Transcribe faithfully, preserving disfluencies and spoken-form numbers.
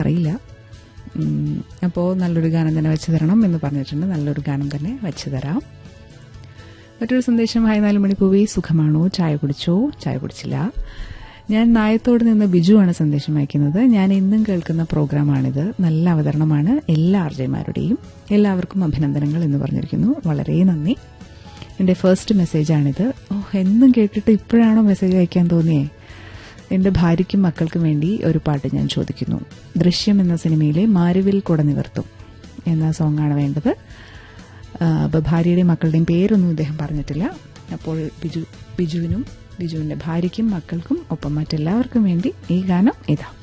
അറിയില്ല. അപ്പോൾ നല്ലൊരു ഗാനം തന്നെ വെച്ച് തരണം എന്ന് പറഞ്ഞിട്ടുണ്ട്. നല്ലൊരു ഗാനം തന്നെ വെച്ച് തരാം. മറ്റൊരു സന്ദേശം, ഹായ് നാല് മണിപ്പൂവി, സുഖമാണോ? ചായ കുടിച്ചോ? ചായ കുടിച്ചില്ല. ഞാൻ നായത്തോട് നിന്ന് ബിജുവാണ് സന്ദേശം അയക്കുന്നത്. ഞാൻ എന്നും കേൾക്കുന്ന പ്രോഗ്രാമാണിത്. നല്ല അവതരണമാണ് എല്ലാ ആർജയമാരുടെയും. എല്ലാവർക്കും അഭിനന്ദനങ്ങൾ എന്ന് പറഞ്ഞിരിക്കുന്നു. വളരെ നന്ദി. എൻ്റെ ഫസ്റ്റ് മെസ്സേജാണിത്. ഓ, എന്നും കേട്ടിട്ട് ഇപ്പോഴാണോ മെസ്സേജ് അയക്കാൻ തോന്നിയേ? എൻ്റെ ഭാര്യയ്ക്കും മക്കൾക്കും വേണ്ടി ഒരു പാട്ട് ഞാൻ ചോദിക്കുന്നു. ദൃശ്യം എന്ന സിനിമയിലെ മാരുവിൽ കുട നിവർത്തും എന്ന സോങ്ങാണ് വേണ്ടത്. അപ്പോൾ ഭാര്യയുടെയും മക്കളുടെയും പേരൊന്നും ഇദ്ദേഹം പറഞ്ഞിട്ടില്ല. അപ്പോൾ ബിജു ബിജുവിനും ബിജുവിൻ്റെ ഭാര്യയ്ക്കും മക്കൾക്കും ഒപ്പം മറ്റെല്ലാവർക്കും വേണ്ടി ഈ ഗാനം ഇതാ.